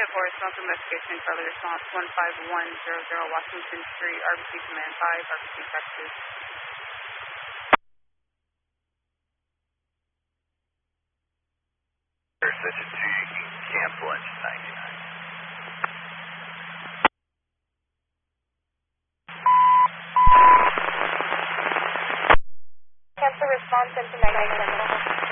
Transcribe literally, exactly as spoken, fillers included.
for response investigation, Charlie response one five one zero zero Washington Street, R B C Command five, R B C Texas. Such a two, cancel engine ninety-nine. Cancel response engine ninety-nine.